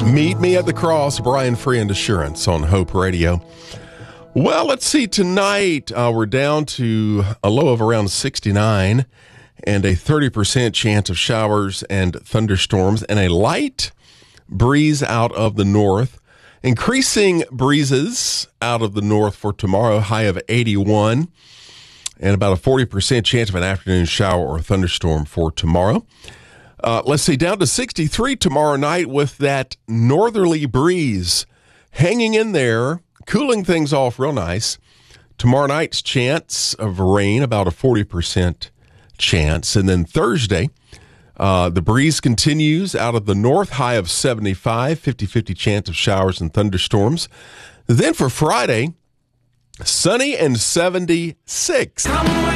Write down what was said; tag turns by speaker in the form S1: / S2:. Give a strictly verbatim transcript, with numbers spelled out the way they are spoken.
S1: Meet me at the cross, Brian Free and Assurance on Hope Radio. Well, let's see. Tonight, uh, we're down to a low of around sixty-nine and a thirty percent chance of showers and thunderstorms and a light breeze out of the north. Increasing breezes out of the north for tomorrow, high of eighty-one, and about a forty percent chance of an afternoon shower or thunderstorm for tomorrow. Uh, let's see, down to sixty-three tomorrow night with that northerly breeze hanging in there, cooling things off real nice. Tomorrow night's chance of rain, about a forty percent chance. And then Thursday, uh, the breeze continues out of the north, high of seventy-five, fifty-fifty chance of showers and thunderstorms. Then for Friday, sunny and seventy-six.